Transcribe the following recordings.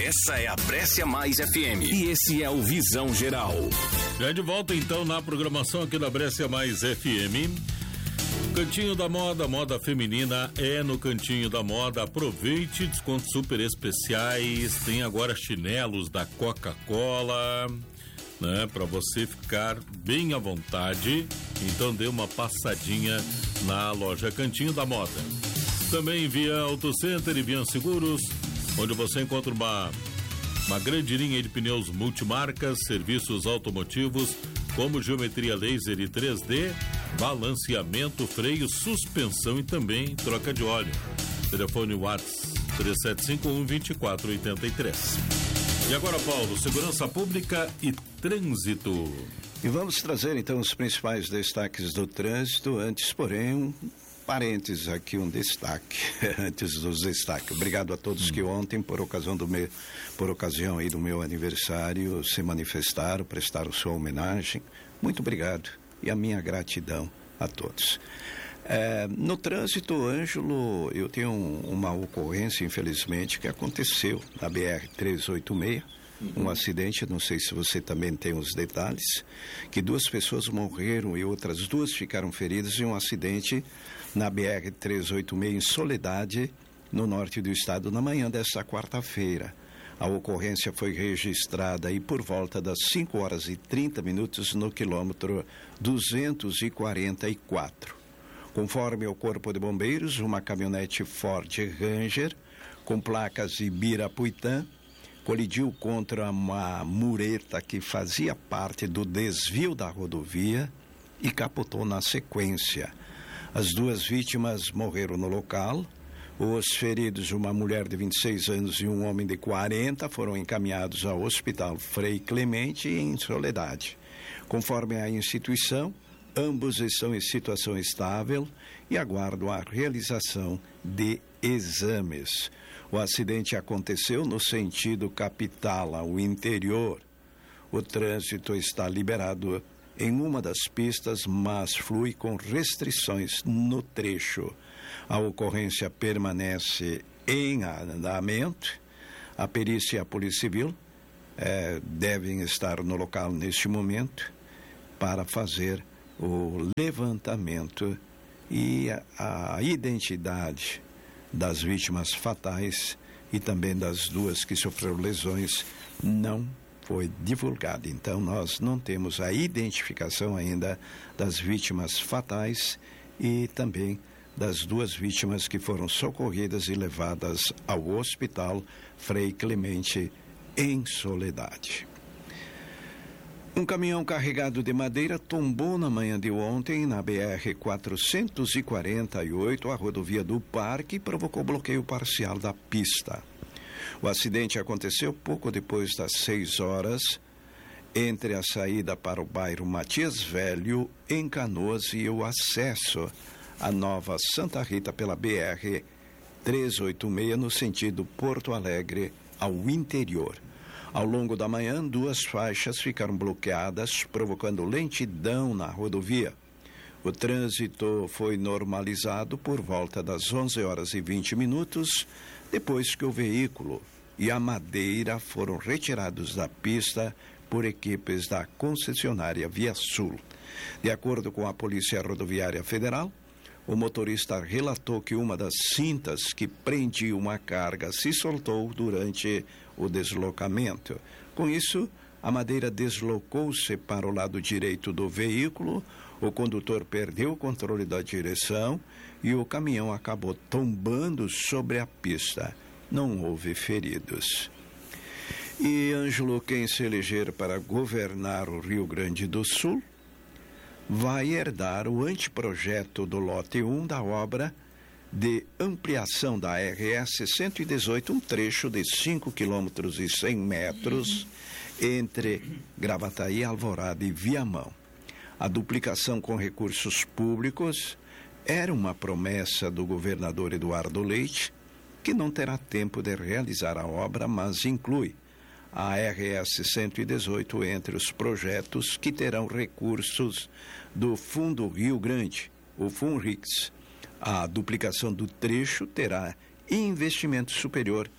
Essa é a Brescia Mais FM e esse é o Visão Geral. Já de volta então na programação aqui da Brescia Mais FM. Cantinho da Moda, moda feminina é no Cantinho da Moda. Aproveite, descontos super especiais. Tem agora chinelos da Coca-Cola, né? Para você ficar bem à vontade. Então dê uma passadinha na loja Cantinho da Moda. Também via Auto Center e Vian Seguros, onde você encontra uma grande linha de pneus multimarcas, serviços automotivos como geometria laser e 3D, balanceamento, freio, suspensão e também troca de óleo. Telefone WhatsApp 3751-2483. E agora, Paulo, segurança pública e trânsito. E vamos trazer então os principais destaques do trânsito. Antes, porém, parênteses aqui, um destaque antes dos destaques. Obrigado a todos que ontem, por ocasião aí do meu aniversário, se manifestaram, prestaram sua homenagem. Muito obrigado e a minha gratidão a todos. No trânsito, Ângelo, eu tenho uma ocorrência, infelizmente, que aconteceu na BR-386. Um acidente, não sei se você também tem os detalhes, que 2 pessoas morreram e outras 2 ficaram feridas em um acidente na BR-386 em Soledade, no norte do estado, na manhã desta quarta-feira. A ocorrência foi registrada aí por volta das 5h30 no quilômetro 244. Conforme o Corpo de Bombeiros, uma caminhonete Ford Ranger, com placas Ibirapuitã, colidiu contra uma mureta que fazia parte do desvio da rodovia e capotou na sequência. As 2 vítimas morreram no local. Os feridos, uma mulher de 26 anos e um homem de 40, foram encaminhados ao Hospital Frei Clemente em Soledade. Conforme a instituição, ambos estão em situação estável e aguardam a realização de exames. O acidente aconteceu no sentido capital ao interior. O trânsito está liberado em uma das pistas, mas flui com restrições no trecho. A ocorrência permanece em andamento. A perícia e a Polícia Civil devem estar no local neste momento para fazer o levantamento e a identidade das vítimas fatais e também das 2 que sofreram lesões não foi divulgada. Então, nós não temos a identificação ainda das vítimas fatais e também das 2 vítimas que foram socorridas e levadas ao Hospital Frei Clemente em Soledade. Um caminhão carregado de madeira tombou na manhã de ontem na BR-448, a rodovia do Parque, e provocou bloqueio parcial da pista. O acidente aconteceu pouco depois das 6 horas, entre a saída para o bairro Matias Velho, em Canoas, e o acesso à Nova Santa Rita pela BR-386, no sentido Porto Alegre ao interior. Ao longo da manhã, 2 faixas ficaram bloqueadas, provocando lentidão na rodovia. O trânsito foi normalizado por volta das 11h20, depois que o veículo e a madeira foram retirados da pista por equipes da concessionária Via Sul. De acordo com a Polícia Rodoviária Federal, o motorista relatou que uma das cintas que prendia uma carga se soltou durante o deslocamento. Com isso, a madeira deslocou-se para o lado direito do veículo, o condutor perdeu o controle da direção e o caminhão acabou tombando sobre a pista. Não houve feridos. E Ângelo, quem se eleger para governar o Rio Grande do Sul, vai herdar o anteprojeto do lote 1 da obra de ampliação da RS 118, um trecho de 5 quilômetros e 100 metros entre Gravataí, Alvorada e Viamão. A duplicação com recursos públicos era uma promessa do governador Eduardo Leite, que não terá tempo de realizar a obra, mas inclui a RS 118 entre os projetos que terão recursos do Fundo Rio Grande, o FUNRIX. A duplicação do trecho terá investimento superior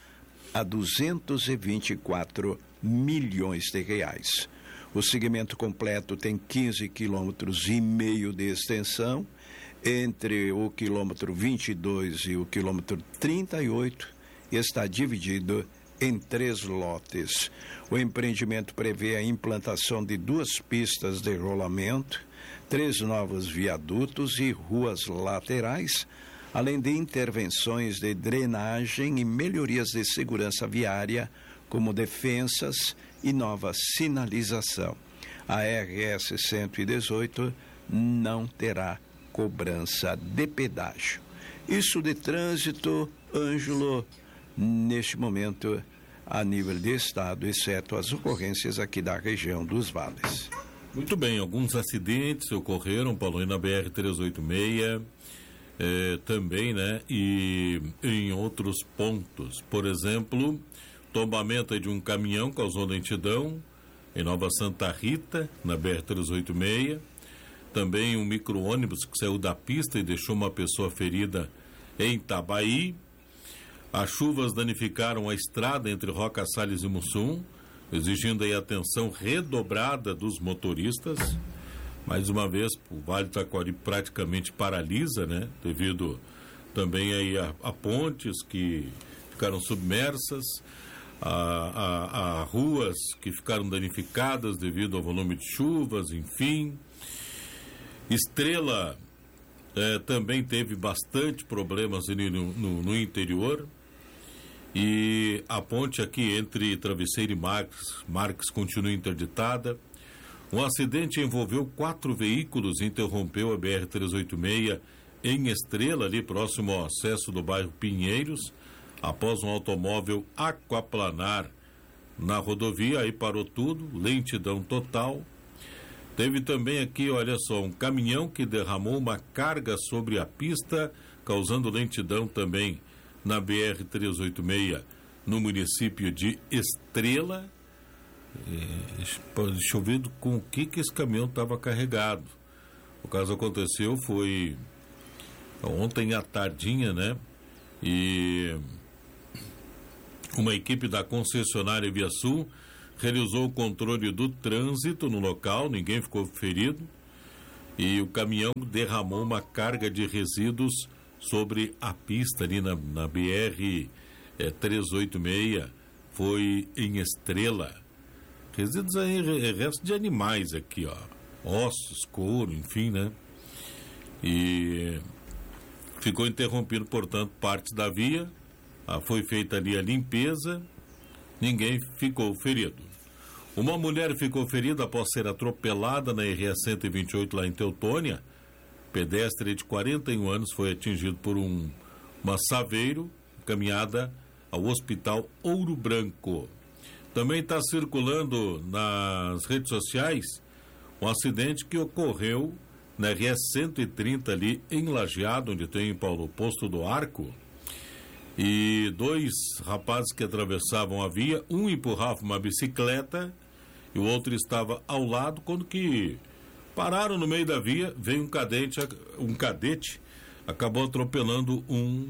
a 224 milhões de reais. O segmento completo tem 15,5 quilômetros de extensão, entre o quilômetro 22 e o quilômetro 38, e está dividido em 3 lotes. O empreendimento prevê a implantação de 2 pistas de rolamento, 3 novos viadutos e ruas laterais, além de intervenções de drenagem e melhorias de segurança viária, como defensas e nova sinalização. A RS 118 não terá cobrança de pedágio. Isso de trânsito, Ângelo, neste momento, a nível de estado, exceto as ocorrências aqui da região dos vales. Muito bem, alguns acidentes ocorreram, Paulo, na BR-386, também, né? E em outros pontos. Por exemplo, tombamento de um caminhão causou lentidão em Nova Santa Rita, na BR-386. Também um micro-ônibus que saiu da pista e deixou uma pessoa ferida em Itabaí. As chuvas danificaram a estrada entre Roca Salles e Mussum, exigindo aí atenção redobrada dos motoristas. Mais uma vez, o Vale do Taquari praticamente paralisa, né? Devido também aí a pontes que ficaram submersas, a ruas que ficaram danificadas devido ao volume de chuvas, enfim. Estrela também teve bastante problemas ali no interior. E a ponte aqui entre Travesseiro e Marques continua interditada. Um acidente envolveu 4 veículos e interrompeu a BR-386 em Estrela, ali próximo ao acesso do bairro Pinheiros, após um automóvel aquaplanar na rodovia. Aí parou tudo, lentidão total. Teve também aqui, olha só, um caminhão que derramou uma carga sobre a pista, causando lentidão também na BR-386, no município de Estrela. Deixa eu ver com o que esse caminhão estava carregado. O caso aconteceu foi ontem à tardinha, né? E uma equipe da concessionária Via Sul realizou o controle do trânsito no local, ninguém ficou ferido, e o caminhão derramou uma carga de resíduos sobre a pista ali na BR-386, foi em Estrela. Resíduos aí, resto de animais aqui, ó, ossos, couro, enfim, né? E ficou interrompido, portanto, parte da via. Foi feita ali a limpeza, ninguém ficou ferido. Uma mulher ficou ferida após ser atropelada na RS 128 lá em Teutônia. Pedestre de 41 anos foi atingido por uma saveiro, caminhada ao Hospital Ouro Branco. Também está circulando nas redes sociais um acidente que ocorreu na RS 130 ali em Lajeado, onde tem, Paulo, o posto do Arco. E 2 rapazes que atravessavam a via, um empurrava uma bicicleta e o outro estava ao lado. Quando que pararam no meio da via, veio um cadete, acabou atropelando um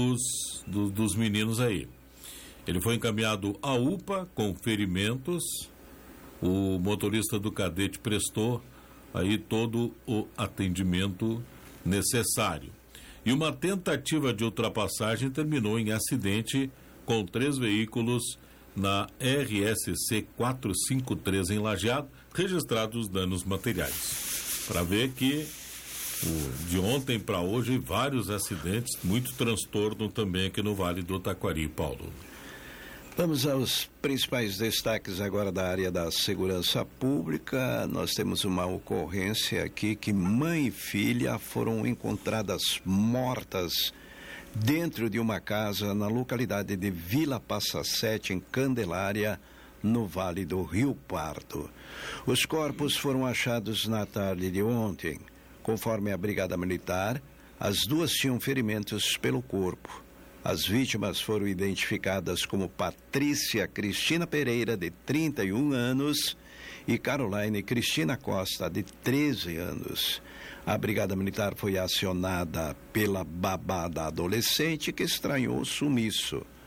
dos meninos aí. Ele foi encaminhado à UPA com ferimentos. O motorista do cadete prestou aí todo o atendimento necessário. E uma tentativa de ultrapassagem terminou em acidente com 3 veículos na RSC 453 em Lajeado, registrados danos materiais. Para ver que de ontem para hoje, vários acidentes, muito transtorno também aqui no Vale do Taquari, Paulo. Vamos aos principais destaques agora da área da segurança pública. Nós temos uma ocorrência aqui que mãe e filha foram encontradas mortas dentro de uma casa na localidade de Vila Passa Sete, em Candelária, no Vale do Rio Pardo. Os corpos foram achados na tarde de ontem. Conforme a Brigada Militar, as 2 tinham ferimentos pelo corpo. As vítimas foram identificadas como Patrícia Cristina Pereira, de 31 anos, e Caroline Cristina Costa, de 13 anos. A Brigada Militar foi acionada pela babá da adolescente, que estranhou o sumiço.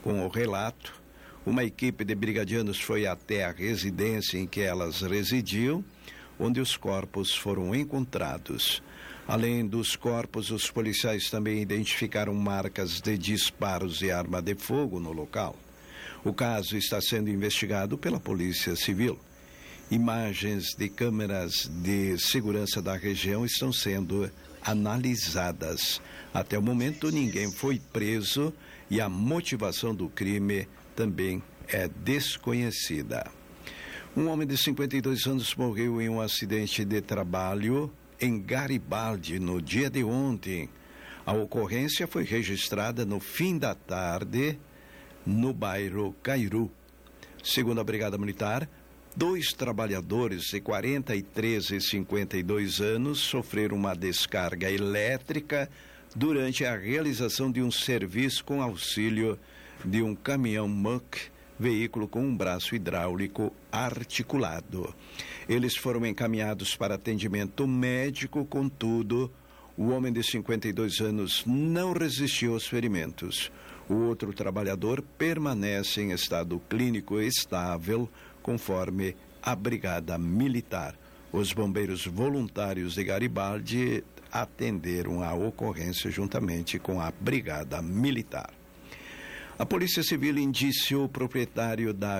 com o relato, uma equipe de brigadianos foi até a residência em que elas residiam, onde os corpos foram encontrados. Além dos corpos, os policiais também identificaram marcas de disparos de arma de fogo no local. O caso está sendo investigado pela Polícia Civil. Imagens de câmeras de segurança da região estão sendo analisadas. Até o momento, ninguém foi preso e a motivação do crime também é desconhecida. Um homem de 52 anos morreu em um acidente de trabalho em Garibaldi no dia de ontem. A ocorrência foi registrada no fim da tarde no bairro Cairu. Segundo a Brigada Militar, 2 trabalhadores de 43 e 52 anos sofreram uma descarga elétrica durante a realização de um serviço com auxílio de um caminhão MUC, veículo com um braço hidráulico articulado. Eles foram encaminhados para atendimento médico, contudo, o homem de 52 anos não resistiu aos ferimentos. O outro trabalhador permanece em estado clínico estável, conforme a Brigada Militar. Os bombeiros voluntários de Garibaldi atenderam a ocorrência juntamente com a Brigada Militar. A Polícia Civil indiciou o proprietário da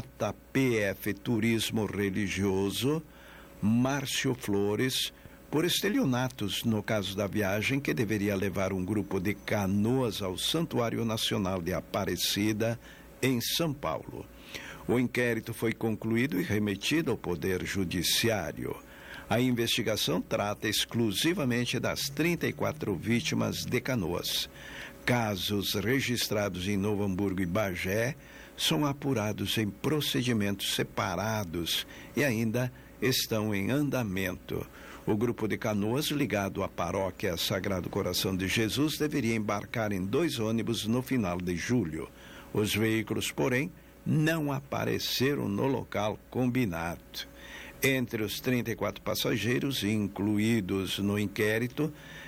JPF Turismo Religioso, Márcio Flores, por estelionatos no caso da viagem que deveria levar um grupo de canoas ao Santuário Nacional de Aparecida, em São Paulo. O inquérito foi concluído e remetido ao Poder Judiciário. A investigação trata exclusivamente das 34 vítimas de canoas. Casos registrados em Novo Hamburgo e Bagé são apurados em procedimentos separados e ainda estão em andamento. O grupo de canoas ligado à paróquia Sagrado Coração de Jesus deveria embarcar em 2 ônibus no final de julho. Os veículos, porém, não apareceram no local combinado. Entre os 34 passageiros incluídos no inquérito,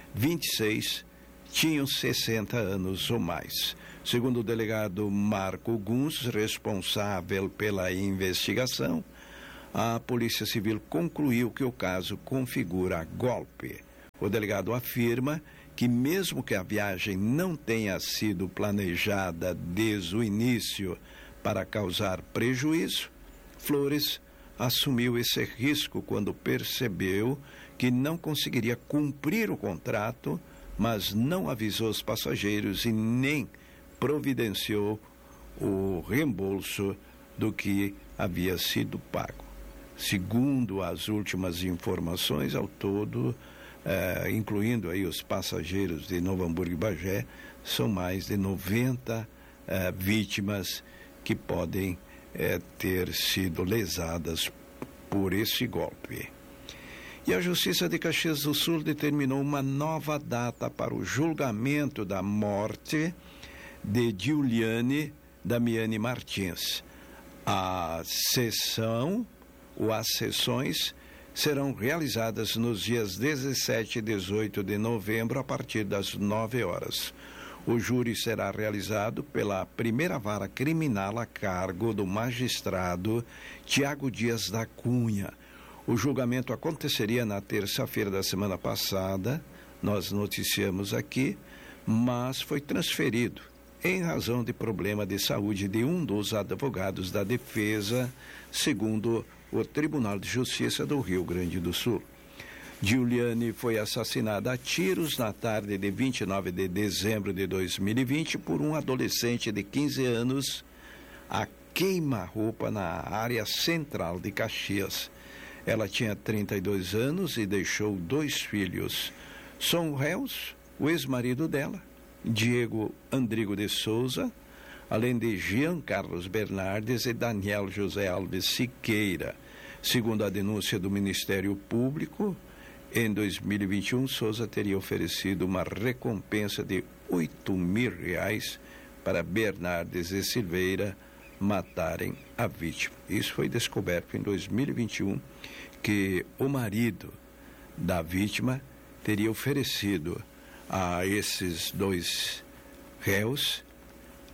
26 tinham 60 anos ou mais. Segundo o delegado Marco Guns, responsável pela investigação, a Polícia Civil concluiu que o caso configura golpe. O delegado afirma que mesmo que a viagem não tenha sido planejada desde o início para causar prejuízo, Flores assumiu esse risco quando percebeu que não conseguiria cumprir o contrato, mas não avisou os passageiros e nem providenciou o reembolso do que havia sido pago. Segundo as últimas informações, ao todo, incluindo aí os passageiros de Novo Hamburgo e Bagé, são mais de 90 vítimas que podem ter sido lesadas por esse golpe. E a Justiça de Caxias do Sul determinou uma nova data para o julgamento da morte de Giuliane Damiani Martins. As sessões serão realizadas nos dias 17 e 18 de novembro, a partir das 9 horas. O júri será realizado pela primeira vara criminal a cargo do magistrado Tiago Dias da Cunha. O julgamento aconteceria na terça-feira da semana passada, nós noticiamos aqui, mas foi transferido em razão de problema de saúde de um dos advogados da defesa, segundo o Tribunal de Justiça do Rio Grande do Sul. Giuliane foi assassinada a tiros na tarde de 29 de dezembro de 2020 por um adolescente de 15 anos a queima-roupa na área central de Caxias. Ela tinha 32 anos e deixou 2 filhos. São réus o ex-marido dela, Diego Andrigo de Souza, além de Jean Carlos Bernardes e Daniel José Alves Siqueira. Segundo a denúncia do Ministério Público, em 2021, Souza teria oferecido uma recompensa de R$8.000 para Bernardes e Silveira matarem a vítima. Isso foi descoberto em 2021, que o marido da vítima teria oferecido a esses 2 réus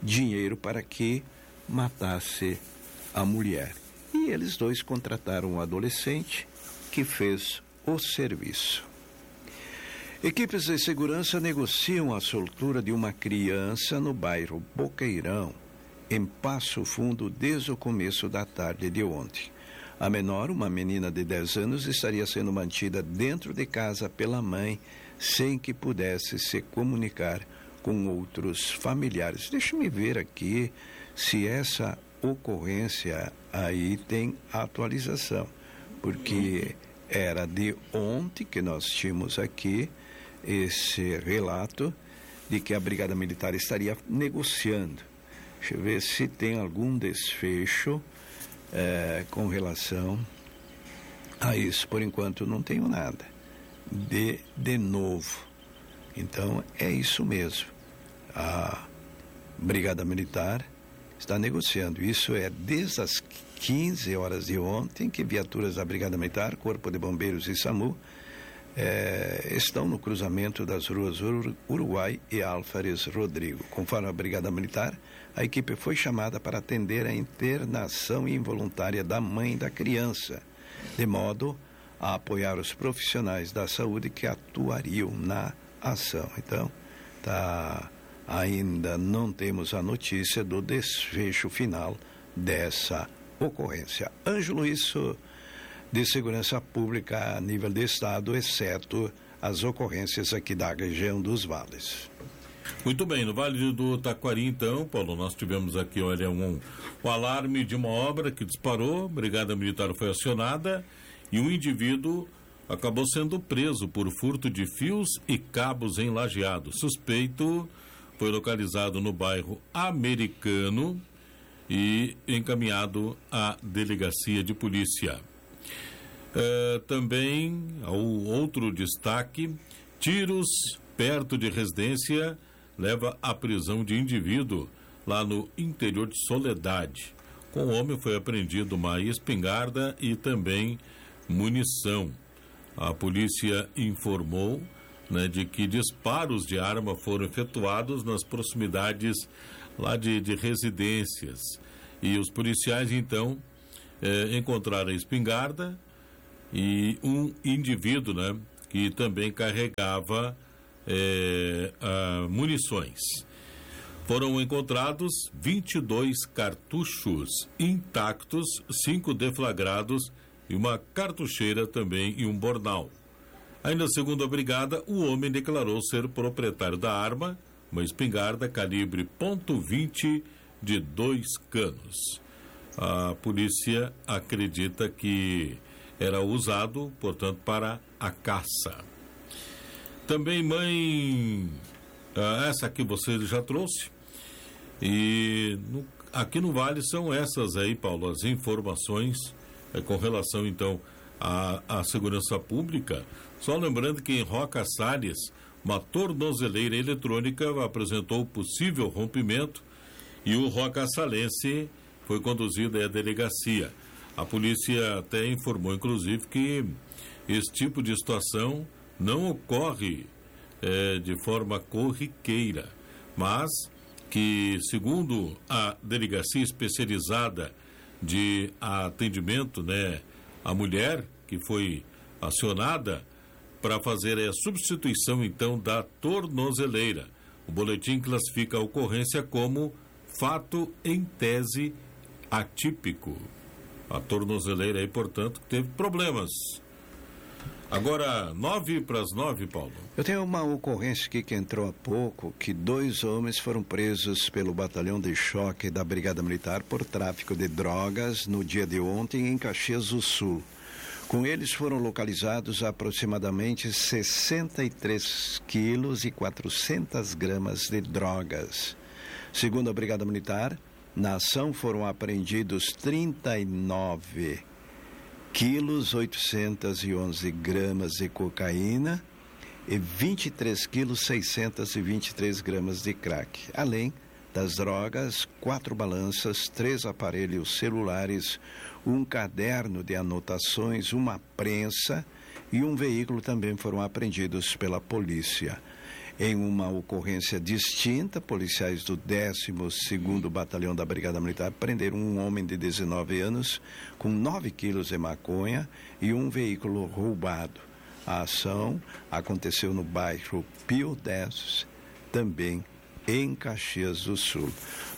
dinheiro para que matasse a mulher. E eles dois contrataram um adolescente que fez o serviço. Equipes de segurança negociam a soltura de uma criança no bairro Boqueirão, em Passo Fundo, desde o começo da tarde de ontem. A menor, uma menina de 10 anos, estaria sendo mantida dentro de casa pela mãe, sem que pudesse se comunicar com outros familiares. Deixa-me ver aqui se essa ocorrência aí tem atualização, porque era de ontem que nós tínhamos aqui esse relato de que a Brigada Militar estaria negociando. Deixa eu ver se tem algum desfecho com relação a isso. Por enquanto não tenho nada de novo. Então é isso mesmo. A Brigada Militar está negociando. Isso é desde as 15 horas de ontem que viaturas da Brigada Militar, Corpo de Bombeiros e SAMU estão no cruzamento das ruas Uruguai e Álvares Rodrigo. Conforme a Brigada Militar, a equipe foi chamada para atender a internação involuntária da mãe da criança, de modo a apoiar os profissionais da saúde que atuariam na ação. Então, ainda não temos a notícia do desfecho final dessa ocorrência. Ângelo, isso de segurança pública a nível de estado, exceto as ocorrências aqui da região dos vales. Muito bem, no Vale do Taquari, então, Paulo, nós tivemos aqui, olha, um alarme de uma obra que disparou, a Brigada Militar foi acionada e um indivíduo acabou sendo preso por furto de fios e cabos em Lajeado. Suspeito foi localizado no bairro Americano e encaminhado à delegacia de polícia. Também, outro destaque, tiros perto de residência leva à prisão de indivíduo lá no interior de Soledade. Com o homem foi apreendido uma espingarda e também munição. A polícia informou, né, de que disparos de arma foram efetuados nas proximidades lá de residências. E os policiais, então, encontraram a espingarda e um indivíduo, né, que também carregava munições. Foram encontrados 22 cartuchos intactos, 5 deflagrados e uma cartucheira também e um bornal. Ainda segundo a brigada, o homem declarou ser proprietário da arma, uma espingarda calibre .20 de 2 canos. A polícia acredita que era usado, portanto, para a caça. Também, mãe, essa aqui você já trouxe. E aqui no Vale são essas aí, Paulo, as informações com relação, então, à segurança pública. Só lembrando que em Roca Salles, uma tornozeleira eletrônica apresentou possível rompimento e o Roca Salense foi conduzido à delegacia. A polícia até informou, inclusive, que esse tipo de situação não ocorre de forma corriqueira, mas que, segundo a delegacia especializada de atendimento, né, à mulher que foi acionada para fazer a substituição, então, da tornozeleira. O boletim classifica a ocorrência como fato em tese atípico. A tornozeleira aí, portanto, teve problemas. Agora, 8:09, Paulo. Eu tenho uma ocorrência aqui que entrou há pouco, que 2 homens foram presos pelo batalhão de choque da Brigada Militar por tráfico de drogas no dia de ontem em Caxias do Sul. Com eles foram localizados aproximadamente 63 quilos e 400 gramas de drogas. Segundo a Brigada Militar, na ação foram apreendidos 39 quilos, 811 gramas de cocaína e 23 quilos, 623 gramas de crack. Além das drogas, 4 balanças, 3 aparelhos celulares, um caderno de anotações, uma prensa e um veículo também foram apreendidos pela polícia. Em uma ocorrência distinta, policiais do 12º Batalhão da Brigada Militar prenderam um homem de 19 anos com 9 quilos de maconha e um veículo roubado. A ação aconteceu no bairro Pio X, também em Caxias do Sul.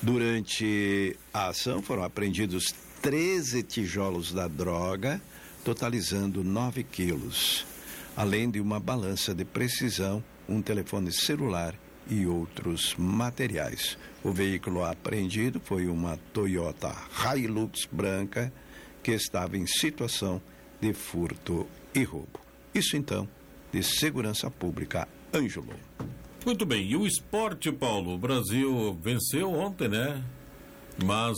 Durante a ação foram apreendidos 13 tijolos da droga, totalizando 9 quilos, além de uma balança de precisão, um telefone celular e outros materiais. O veículo apreendido foi uma Toyota Hilux branca que estava em situação de furto e roubo. Isso então, de segurança pública, Ângelo. Muito bem, e o esporte, Paulo? O Brasil venceu ontem, né? Mas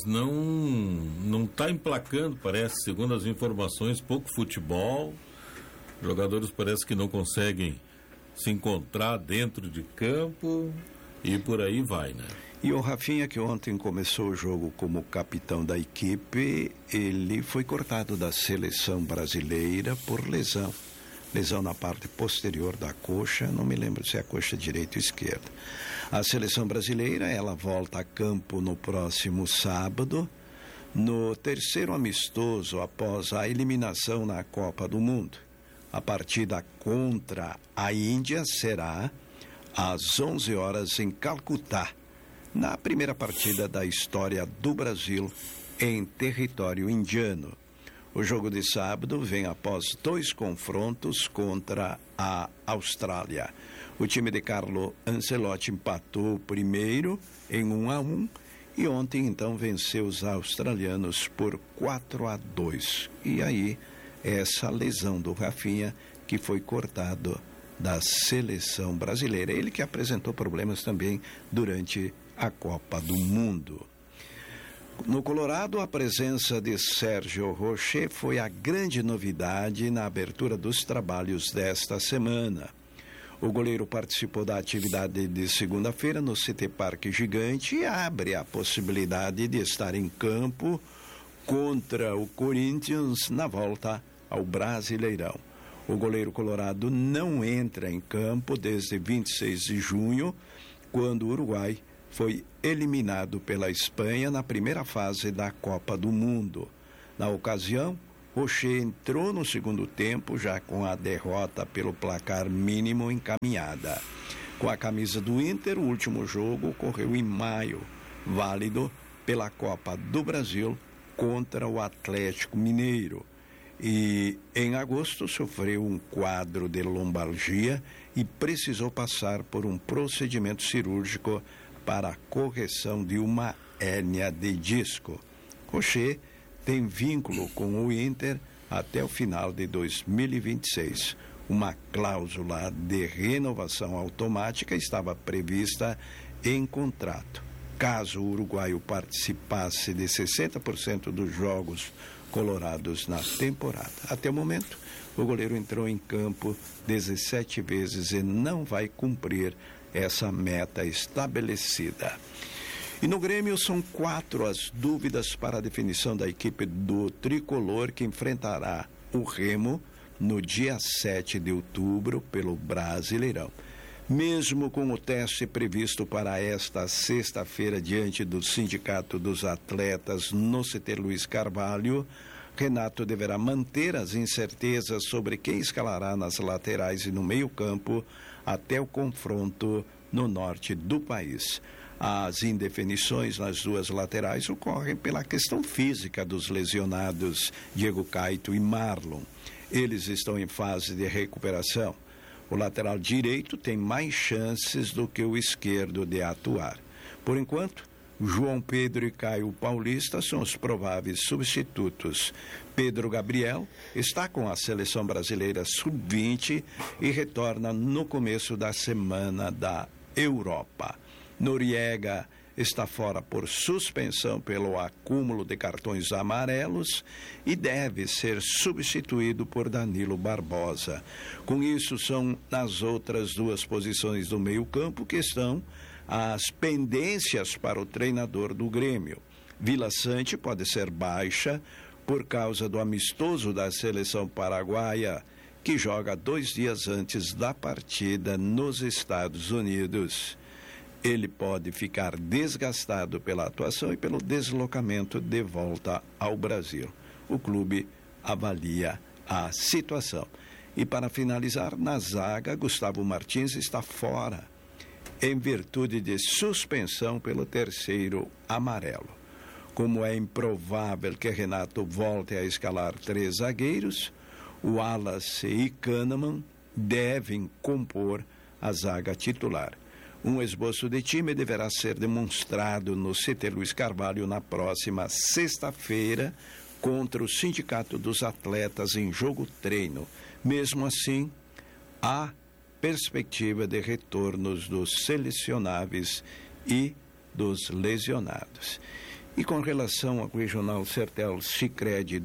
não está emplacando, parece, segundo as informações, pouco futebol. Jogadores parece que não conseguem se encontrar dentro de campo e por aí vai, né? E o Rafinha, que ontem começou o jogo como capitão da equipe, ele foi cortado da seleção brasileira por lesão. Lesão na parte posterior da coxa, não me lembro se é a coxa direita ou esquerda. A seleção brasileira, ela volta a campo no próximo sábado, no terceiro amistoso após a eliminação na Copa do Mundo. A partida contra a Índia será às 11 horas em Calcutá, na primeira partida da história do Brasil em território indiano. O jogo de sábado vem após 2 confrontos contra a Austrália. O time de Carlo Ancelotti empatou o primeiro em 1-1 e ontem então venceu os australianos por 4-2. E aí, essa lesão do Rafinha que foi cortado da seleção brasileira. Ele que apresentou problemas também durante a Copa do Mundo. No Colorado, a presença de Sérgio Rocher foi a grande novidade na abertura dos trabalhos desta semana. O goleiro participou da atividade de segunda-feira no CT Parque Gigante e abre a possibilidade de estar em campo contra o Corinthians na volta ao Brasileirão. O goleiro colorado não entra em campo desde 26 de junho, quando o Uruguai foi eliminado pela Espanha na primeira fase da Copa do Mundo. Na ocasião, Rocher entrou no segundo tempo, já com a derrota pelo placar mínimo encaminhada. Com a camisa do Inter, o último jogo ocorreu em maio, válido pela Copa do Brasil contra o Atlético Mineiro. E em agosto sofreu um quadro de lombalgia e precisou passar por um procedimento cirúrgico para a correção de uma hérnia de disco. Rocher tem vínculo com o Inter até o final de 2026. Uma cláusula de renovação automática estava prevista em contrato. Caso o uruguaio participasse de 60% dos jogos colorados na temporada. Até o momento, o goleiro entrou em campo 17 vezes e não vai cumprir essa meta estabelecida. E no Grêmio são 4 as dúvidas para a definição da equipe do tricolor que enfrentará o Remo no dia 7 de outubro pelo Brasileirão. Mesmo com o teste previsto para esta sexta-feira diante do Sindicato dos Atletas no CT Luiz Carvalho, Renato deverá manter as incertezas sobre quem escalará nas laterais e no meio-campo até o confronto no norte do país. As indefinições nas duas laterais ocorrem pela questão física dos lesionados Diego Caito e Marlon. Eles estão em fase de recuperação. O lateral direito tem mais chances do que o esquerdo de atuar. Por enquanto, João Pedro e Caio Paulista são os prováveis substitutos. Pedro Gabriel está com a seleção brasileira sub-20 e retorna no começo da semana da Europa. Noriega está fora por suspensão pelo acúmulo de cartões amarelos e deve ser substituído por Danilo Barbosa. Com isso, são nas outras duas posições do meio-campo que estão as pendências para o treinador do Grêmio. Vila Sante pode ser baixa por causa do amistoso da seleção paraguaia que joga 2 dias antes da partida nos Estados Unidos. Ele pode ficar desgastado pela atuação e pelo deslocamento de volta ao Brasil. O clube avalia a situação. E para finalizar, na zaga, Gustavo Martins está fora, em virtude de suspensão pelo 3º amarelo. Como é improvável que Renato volte a escalar 3 zagueiros, o Wallace e Kahneman devem compor a zaga titular. Um esboço de time deverá ser demonstrado no CT Luiz Carvalho na próxima sexta-feira contra o Sindicato dos Atletas em jogo-treino. Mesmo assim, há perspectiva de retornos dos selecionáveis e dos lesionados. E com relação ao Regional Sertel Sicredi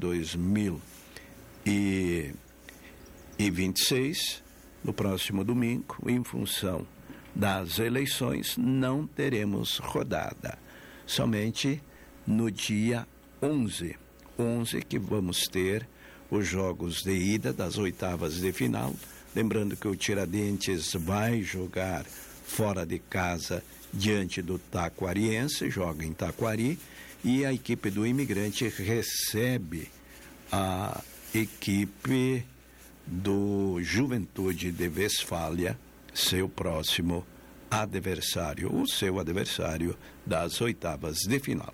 2026, no próximo domingo, em função das eleições, não teremos rodada. Somente no dia 11 que vamos ter os jogos de ida das oitavas de final. Lembrando que o Tiradentes vai jogar fora de casa diante do Taquariense, joga em Taquari, e a equipe do Imigrante recebe a equipe do Juventude de Westfália, seu próximo adversário, o seu adversário das oitavas de final.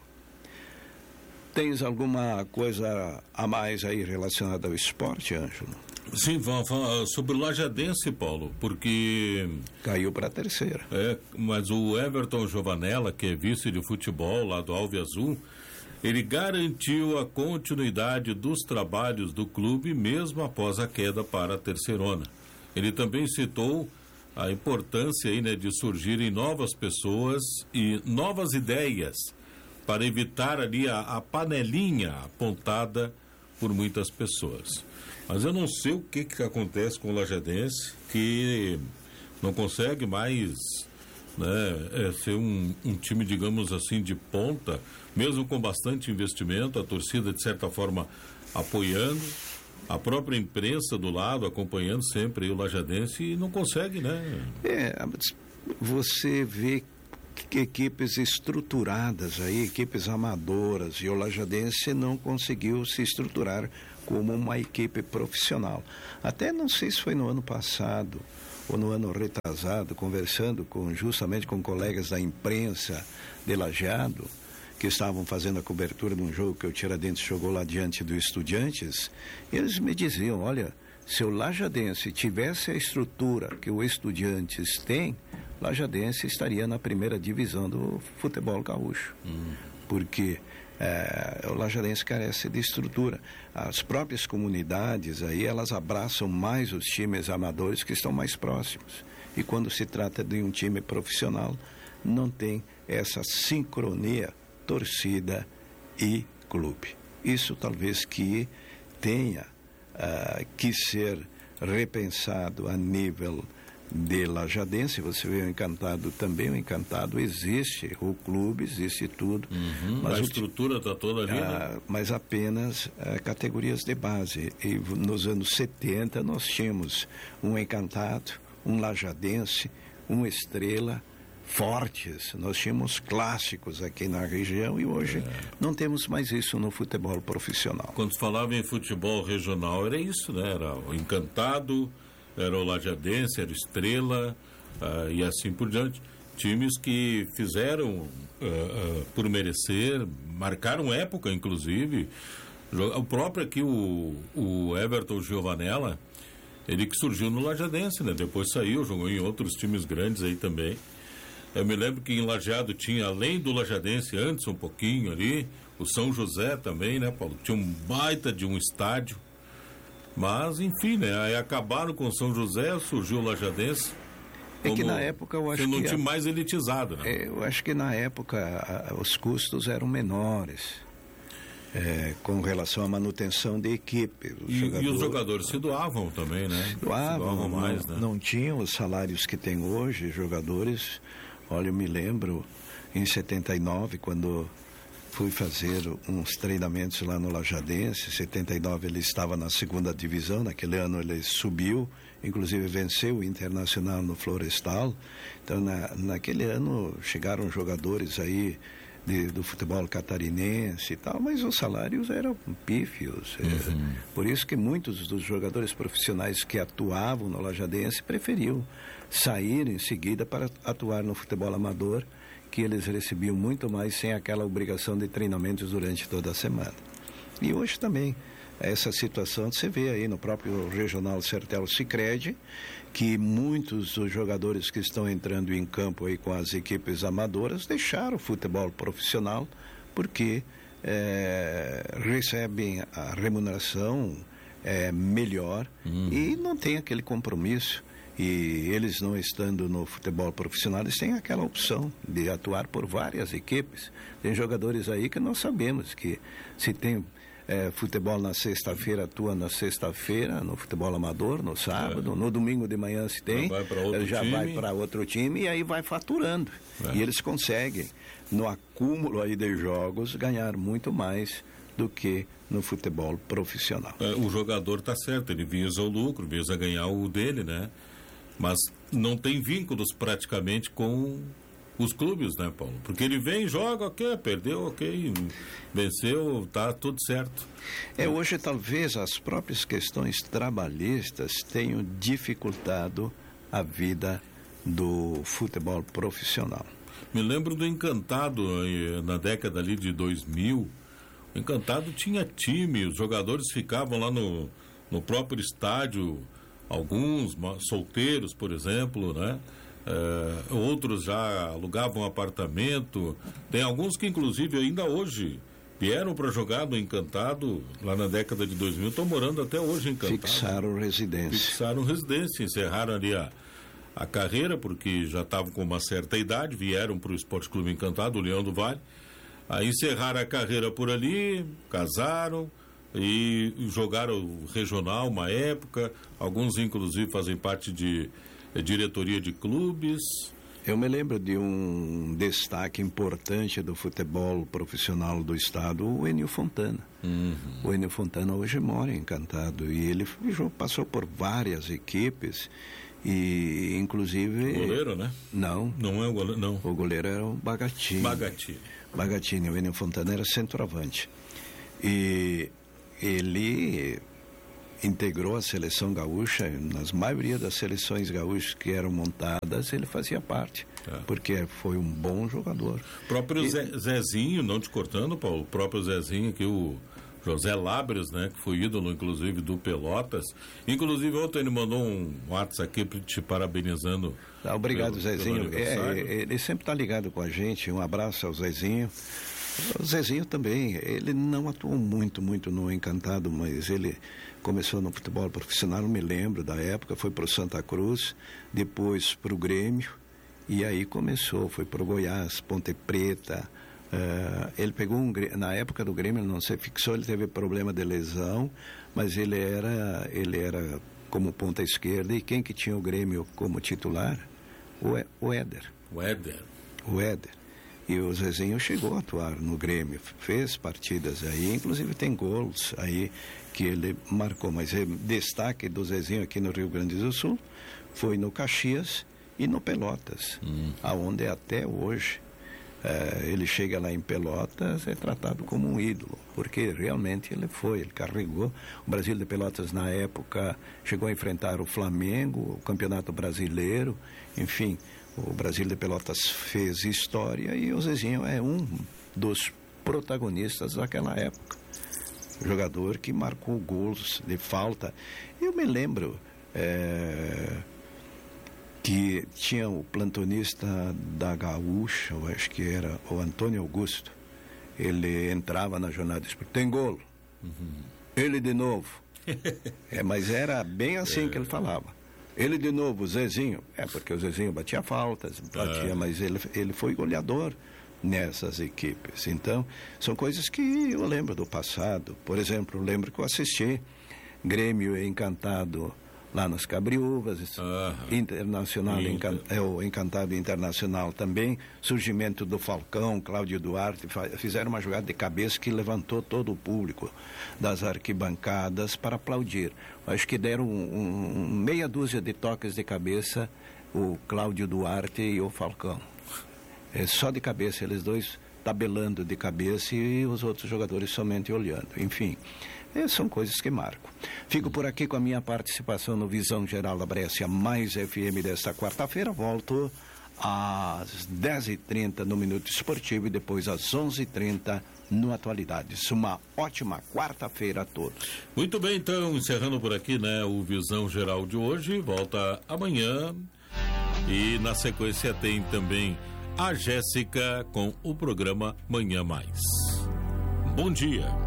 Tens alguma coisa a mais aí relacionada ao esporte, Ângelo? Sim, vamos falar sobre o Lajadense, Paulo, porque... Caiu para a 3ª. Mas o Everton Giovanella, que é vice de futebol lá do Alve Azul, ele garantiu a continuidade dos trabalhos do clube mesmo após a queda para a terceirona. Ele também citou a importância aí, né, de surgirem novas pessoas e novas ideias para evitar ali a panelinha apontada por muitas pessoas. Mas eu não sei o que acontece com o Lajadense, que não consegue mais, né, ser um time, digamos assim, de ponta, mesmo com bastante investimento, a torcida de certa forma apoiando, a própria imprensa do lado acompanhando sempre o Lajadense, e não consegue, né? Você vê que equipes estruturadas aí, equipes amadoras, e o Lajadense não conseguiu se estruturar como uma equipe profissional. Até não sei se foi no ano passado ou no ano retrasado, conversando justamente com colegas da imprensa de Lajeado, que estavam fazendo a cobertura de um jogo que o Tiradentes jogou lá diante do Estudiantes, eles me diziam, olha, se o Lajadense tivesse a estrutura que o Estudiantes tem, Lajadense estaria na primeira divisão do futebol gaúcho. Porque o Lajadense carece de estrutura. As próprias comunidades aí, elas abraçam mais os times amadores que estão mais próximos. E quando se trata de um time profissional, não tem essa sincronia torcida e clube. Isso talvez que tenha que ser repensado a nível de Lajadense. Você vê o Encantado também, o Encantado existe, o clube existe tudo. Mas a estrutura está toda ali, né? Mas apenas categorias de base. E nos anos 70 nós tínhamos um Encantado, um Lajadense, um Estrela, fortes. Nós tínhamos clássicos aqui na região e hoje não temos mais isso no futebol profissional. Quando falava em futebol regional era isso, né? Era o Encantado, era o Lajadense, era o Estrela, e assim por diante. Times que fizeram por merecer, marcaram época, inclusive. O próprio aqui, o Everton Giovanella, ele que surgiu no Lajadense, né? Depois saiu, jogou em outros times grandes aí também. Eu me lembro que em Lajeado tinha, além do Lajadense, antes um pouquinho ali, o São José também, né, Paulo? Tinha um baita de um estádio. Mas, enfim, né? Aí acabaram com o São José, surgiu o Lajadense. Que na época eu acho que... um time mais elitizado, né? Eu acho que na época os custos eram menores. Com relação à manutenção de equipe. E os jogadores se doavam também, né? Se doavam mais, né? Não tinham os salários que tem hoje, jogadores. Olha, eu me lembro em 79, quando fui fazer uns treinamentos lá no Lajadense. Em 79 ele estava na segunda divisão, naquele ano ele subiu, inclusive venceu o Internacional no Florestal. Então naquele ano chegaram jogadores aí do futebol catarinense e tal, mas os salários eram pífios. Por isso que muitos dos jogadores profissionais que atuavam no Lajadense preferiam sair em seguida para atuar no futebol amador, que eles recebiam muito mais sem aquela obrigação de treinamentos durante toda a semana. E hoje também, essa situação você vê aí no próprio Regional Sertel Sicredi, que muitos dos jogadores que estão entrando em campo aí com as equipes amadoras deixaram o futebol profissional porque recebem a remuneração melhor e não tem aquele compromisso. E eles não estando no futebol profissional, eles têm aquela opção de atuar por várias equipes. Tem jogadores aí que nós sabemos que se tem futebol na sexta-feira, atua na sexta-feira, no futebol amador, no sábado, no domingo de manhã se tem, já vai para outro time e aí vai faturando. E eles conseguem, no acúmulo aí de jogos, ganhar muito mais do que no futebol profissional. O jogador está certo, ele visa o lucro, visa ganhar o dele, né? Mas não tem vínculos praticamente com os clubes, né, Paulo? Porque ele vem, joga, ok, perdeu, ok, venceu, tá tudo certo. Hoje talvez as próprias questões trabalhistas tenham dificultado a vida do futebol profissional. Me lembro do Encantado, na década ali de 2000, o Encantado tinha time, os jogadores ficavam lá no próprio estádio, alguns solteiros, por exemplo, né? Outros já alugavam apartamento. Tem alguns que, inclusive, ainda hoje vieram para jogar no Encantado, lá na década de 2000, estão morando até hoje em Encantado. Fixaram residência, encerraram ali a carreira, porque já estavam com uma certa idade, vieram para o Esporte Clube Encantado, o Leão do Vale. Aí encerraram a carreira por ali, casaram e jogaram o regional uma época, alguns inclusive fazem parte de diretoria de clubes. Eu me lembro de um destaque importante do futebol profissional do estado, o Enio Fontana. O Enio Fontana hoje mora em Encantado e ele passou por várias equipes e inclusive... Goleiro, né? Não. Não é o goleiro, não. O goleiro era o Bagatini. O Enio Fontana era centroavante. E ele integrou a seleção gaúcha, nas maioria das seleções gaúchas que eram montadas, ele fazia parte, porque foi um bom jogador. O próprio Zezinho, não te cortando, Paulo, o próprio Zezinho, que o José Labres, né, que foi ídolo, inclusive, do Pelotas. Inclusive, ontem ele mandou um WhatsApp aqui te parabenizando. Obrigado, Zezinho. Ele sempre está ligado com a gente. Um abraço ao Zezinho. O Zezinho também, ele não atuou muito no Encantado, mas ele começou no futebol profissional, me lembro da época, foi para o Santa Cruz, depois para o Grêmio, e aí começou, foi para o Goiás, Ponte Preta. Ele pegou na época do Grêmio, ele não se fixou, ele teve problema de lesão, mas ele era como ponta esquerda, e quem que tinha o Grêmio como titular? O Éder. O Éder. E o Zezinho chegou a atuar no Grêmio, fez partidas aí, inclusive tem gols aí que ele marcou, mas o destaque do Zezinho aqui no Rio Grande do Sul foi no Caxias e no Pelotas, aonde até hoje ele chega lá em Pelotas, é tratado como um ídolo, porque realmente ele carregou. O Brasil de Pelotas na época chegou a enfrentar o Flamengo, o Campeonato Brasileiro, enfim, o Brasil de Pelotas fez história e o Zezinho é um dos protagonistas daquela época. Jogador que marcou gols de falta. Eu me lembro que tinha o plantonista da Gaúcha, eu acho que era o Antônio Augusto. Ele entrava na jornada de esporte. Tem golo. Ele de novo. Mas era bem assim que ele falava. Ele de novo, o Zezinho. Porque o Zezinho batia faltas, mas ele foi goleador nessas equipes. Então, são coisas que eu lembro do passado. Por exemplo, eu lembro que eu assisti Grêmio Encantado lá nos Cabriúvas, Internacional, o Encantado Internacional também, surgimento do Falcão, Cláudio Duarte, fizeram uma jogada de cabeça que levantou todo o público das arquibancadas para aplaudir. Acho que deram meia dúzia de toques de cabeça, o Cláudio Duarte e o Falcão. Só de cabeça, eles dois tabelando de cabeça e os outros jogadores somente olhando. Enfim, são coisas que marcam. Fico por aqui com a minha participação no Visão Geral da Brescia Mais FM desta quarta-feira. Volto às 10h30 no Minuto Esportivo e depois às 11h30 no Atualidades. Uma ótima quarta-feira a todos. Muito bem, então, encerrando por aqui, né, o Visão Geral de hoje. Volta amanhã e na sequência tem também a Jéssica com o programa Manhã Mais. Bom dia.